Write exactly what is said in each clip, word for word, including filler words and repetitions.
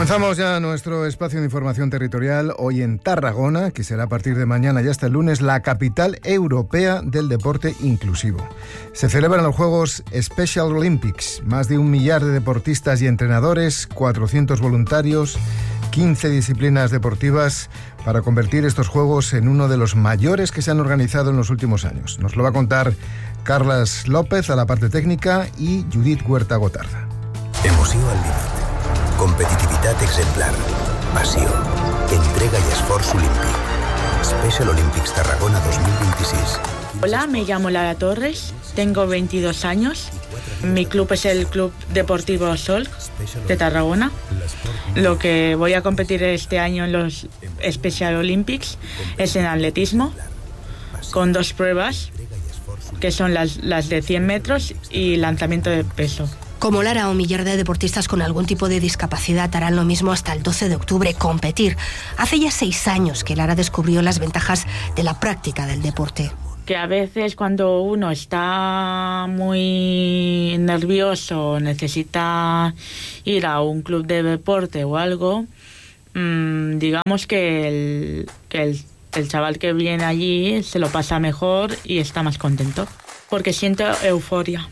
Comenzamos ya nuestro espacio de información territorial hoy en Tarragona, que será a partir de mañana y hasta el lunes la capital europea del deporte inclusivo. Se celebran los Juegos Special Olympics, más de un millar de deportistas y entrenadores, cuatrocientos voluntarios, quince disciplinas deportivas para convertir estos Juegos en uno de los mayores que se han organizado en los últimos años. Nos lo va a contar Carles López a la parte técnica y Judit Huerta Gotarda. Emoció al límit. Competitivitat exemplar, passió, entrega y esforç olímpic. Special Olympics Tarragona dos mil veintiséis. Hola, me llamo Lara Torres, tengo veintidós años. Mi club es el Club Deportivo Sol de Tarragona. Lo que voy a competir este año en los Special Olympics es en atletismo, con dos pruebas, que son las, las de cien metros y lanzamiento de peso. Como Lara, un millar de deportistas con algún tipo de discapacidad harán lo mismo hasta el doce de octubre, competir. Hace ya seis años que Lara descubrió las ventajas de la práctica del deporte. Que a veces cuando uno está muy nervioso, necesita ir a un club de deporte o algo, mmm, digamos que, el, que el, el chaval que viene allí se lo pasa mejor y está más contento, porque siente euforia.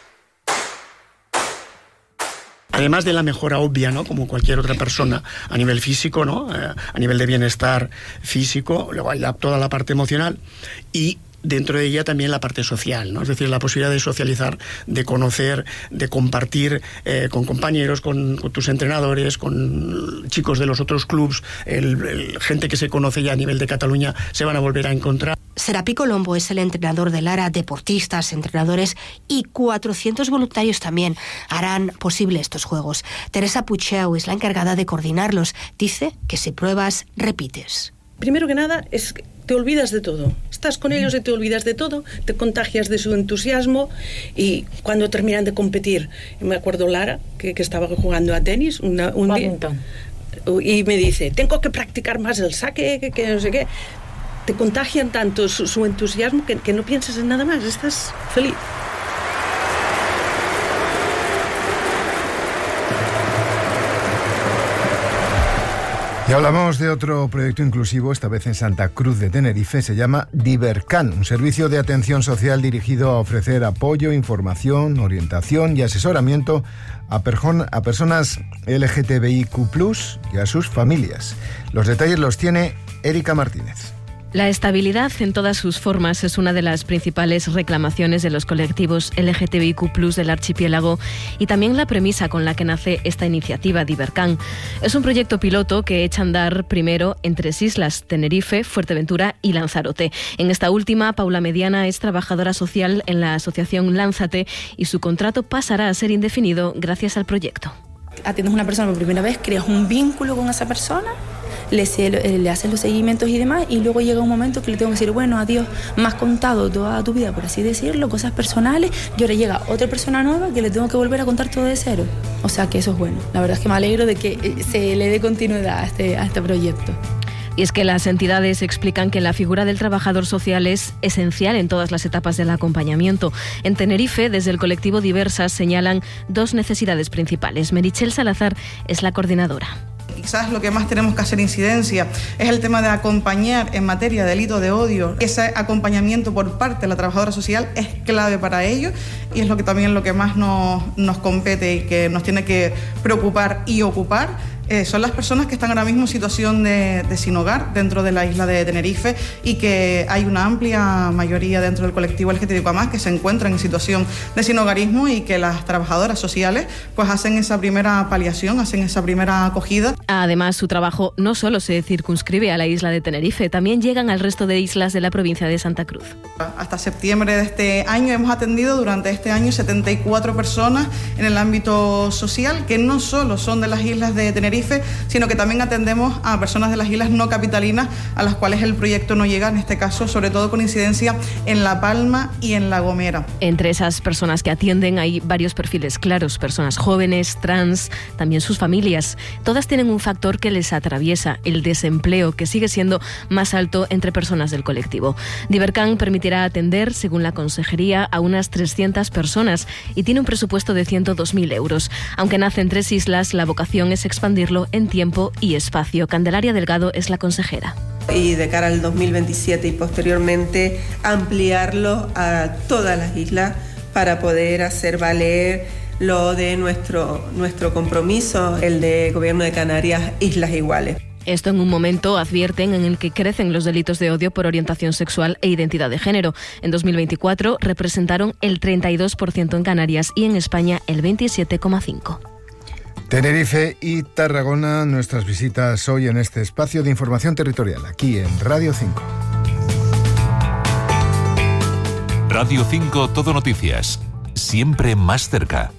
Además de la mejora obvia, ¿no?, como cualquier otra persona a nivel físico, ¿no?, eh, a nivel de bienestar físico, luego hay la, toda la parte emocional y dentro de ella también la parte social, ¿no? Es decir, la posibilidad de socializar, de conocer, de compartir eh, con compañeros, con, con tus entrenadores, con chicos de los otros clubs, el, el, gente que se conoce ya a nivel de Cataluña se van a volver a encontrar. Serapi Colombo es el entrenador de Lara. Deportistas, entrenadores y cuatrocientos voluntarios también harán posible estos Juegos. Teresa Pucheu es la encargada de coordinarlos. Dice que si pruebas, repites. Primero que nada, es que te olvidas de todo. Estás con ellos y te olvidas de todo, te contagias de su entusiasmo y cuando terminan de competir, me acuerdo Lara, que, que estaba jugando a tenis una, un día, y me dice, tengo que practicar más el saque, que, que no sé qué. Te contagian tanto su, su entusiasmo que, que no piensas en nada más, estás feliz. Y hablamos de otro proyecto inclusivo, esta vez en Santa Cruz de Tenerife. Se llama Divercan, un servicio de atención social dirigido a ofrecer apoyo, información, orientación y asesoramiento a, perjon- a personas L G T B I Q plus, y a sus familias. Los detalles los tiene Erika Martínez. La estabilidad en todas sus formas es una de las principales reclamaciones de los colectivos L G T B I Q plus del archipiélago y también la premisa con la que nace esta iniciativa Divercan. Es un proyecto piloto que echa a andar primero en tres islas, Tenerife, Fuerteventura y Lanzarote. En esta última, Paula Mediana es trabajadora social en la asociación Lánzate y su contrato pasará a ser indefinido gracias al proyecto. Atiendes a una persona por primera vez, creas un vínculo con esa persona, le, le haces los seguimientos y demás, y luego llega un momento que le tengo que decir, bueno, adiós, me has contado toda tu vida, por así decirlo, cosas personales, y ahora llega otra persona nueva que le tengo que volver a contar todo de cero. O sea que eso es bueno. La verdad es que me alegro de que se le dé continuidad a este, a este proyecto. Y es que las entidades explican que la figura del trabajador social es esencial en todas las etapas del acompañamiento. En Tenerife, desde el colectivo Diversas, señalan dos necesidades principales. Merichel Salazar es la coordinadora. Quizás lo que más tenemos que hacer incidencia es el tema de acompañar en materia de delito de odio. Ese acompañamiento por parte de la trabajadora social es clave para ello y es lo que también lo que más nos, nos compete y que nos tiene que preocupar y ocupar. Eh, son las personas que están ahora mismo en situación de, de sin hogar dentro de la isla de Tenerife y que hay una amplia mayoría dentro del colectivo L G T B I Q más que se encuentran en situación de sin hogarismo y que las trabajadoras sociales pues hacen esa primera paliación, hacen esa primera acogida. Además, su trabajo no solo se circunscribe a la isla de Tenerife, también llegan al resto de islas de la provincia de Santa Cruz. Hasta septiembre de este año hemos atendido durante este año setenta y cuatro personas en el ámbito social que no solo son de las islas de Tenerife, sino que también atendemos a personas de las islas no capitalinas a las cuales el proyecto no llega, en este caso sobre todo con incidencia en La Palma y en La Gomera. Entre esas personas que atienden hay varios perfiles claros, personas jóvenes, trans, también sus familias. Todas tienen un factor que les atraviesa, el desempleo, que sigue siendo más alto entre personas del colectivo. Divercan permitirá atender, según la consejería, a unas trescientas personas y tiene un presupuesto de ciento dos mil euros. Aunque nace en tres islas, la vocación es expandir conseguirlo en tiempo y espacio. Candelaria Delgado es la consejera. Y de cara al dos mil veintisiete y posteriormente ampliarlo a todas las islas para poder hacer valer lo de nuestro, nuestro compromiso, el de Gobierno de Canarias, Islas Iguales. Esto en un momento, advierten, en el que crecen los delitos de odio por orientación sexual e identidad de género. En dos mil veinticuatro representaron el treinta y dos por ciento en Canarias y en España el veintisiete coma cinco por ciento. Tenerife y Tarragona, nuestras visitas hoy en este espacio de información territorial, aquí en Radio cinco. Radio cinco Todo Noticias, siempre más cerca.